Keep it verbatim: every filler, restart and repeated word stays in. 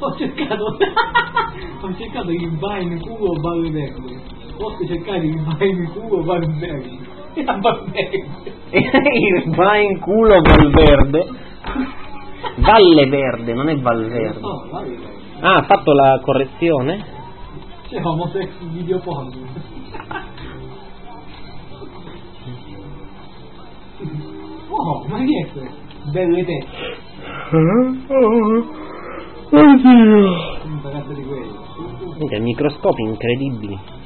ho cercato ho cercato il Vine culo Valverde, posso cercare il Vine culo Valverde e a Valverde il Vine culo Valverde Valle Verde, non è Valverde. no, Valle Verde. Ah, ha fatto la correzione? C'è homosex video porno. Oh, ma che è questo? Belle teste. Oddio. Un ragazzo di quello. Minchia, microscopi incredibili.